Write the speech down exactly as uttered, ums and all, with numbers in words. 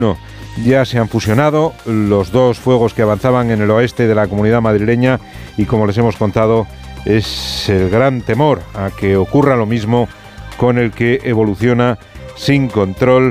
No, ya se han fusionado los dos fuegos que avanzaban en el oeste de la Comunidad madrileña y, como les hemos contado, es el gran temor a que ocurra lo mismo con el que evoluciona sin control